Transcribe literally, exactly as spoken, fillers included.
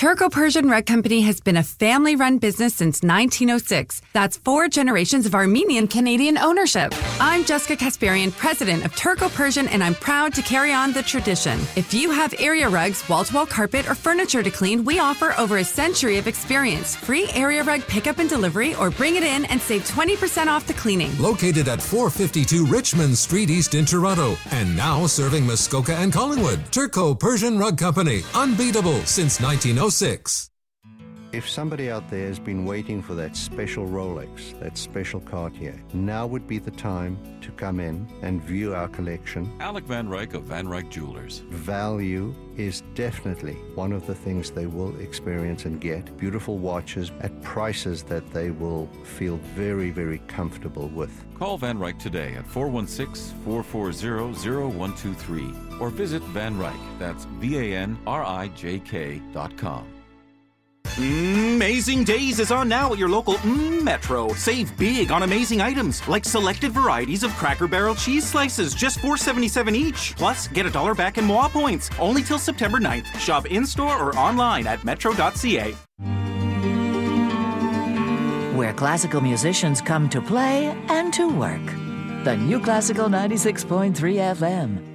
Turco Persian Rug Company has been a family-run business since nineteen oh six. That's four generations of Armenian-Canadian ownership. I'm Jessica Kasparian, president of Turco Persian, and I'm proud to carry on the tradition. If you have area rugs, wall-to-wall carpet, or furniture to clean, we offer over a century of experience. Free area rug pickup and delivery, or bring it in and save twenty percent off the cleaning. Located at four fifty-two Richmond Street East in Toronto, and now serving Muskoka and Collingwood. Turco Persian Rug Company, unbeatable since nineteen oh six. If somebody out there has been waiting for that special Rolex, that special Cartier, now would be the time to come in and view our collection. Alec Van Ryk of Van Ryk Jewelers. Value is definitely one of the things they will experience and get. Beautiful watches at prices that they will feel very, very comfortable with. Call Van Ryk today at four one six, four four zero, zero one two three or visit Van Ryk, that's V A N R I J K dot com. Amazing Days is on now at your local mm, Metro. Save big on amazing items like selected varieties of Cracker Barrel cheese slices, just four seventy-seven each. Plus, get a dollar back in M O A points, only till September ninth. Shop in-store or online at metro dot c a. Where classical musicians come to play and to work. The New Classical ninety-six point three F M.